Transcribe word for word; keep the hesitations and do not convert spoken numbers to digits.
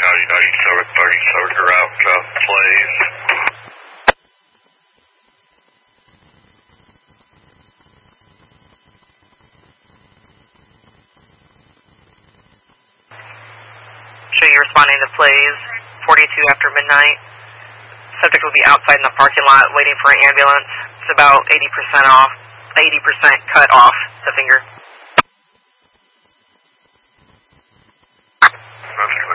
ninety ninety-seven thirty-seven, you're out, uh, plays. Show you responding to plays, forty-two after midnight. Subject will be outside in the parking lot waiting for an ambulance. It's about eighty percent off, eighty percent cut off the finger. That's good.